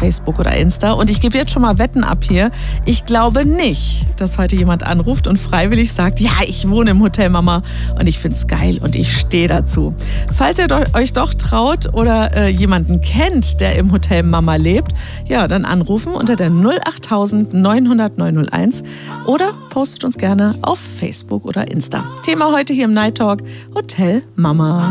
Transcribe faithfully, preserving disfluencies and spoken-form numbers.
Facebook oder Insta. Und ich gebe jetzt schon mal Wetten ab hier. Ich glaube nicht, dass heute jemand anruft und freiwillig sagt, ja, ich wohne im Hotel Mama und ich find's geil und ich stehe dazu. Falls ihr euch doch traut oder äh, jemanden kennt, der im Hotel Mama lebt, ja, dann anrufen unter der null acht neunhundert neunhunderteins oder postet uns gerne auf Facebook oder Insta. Thema heute hier im Night Talk: Hotel Mama.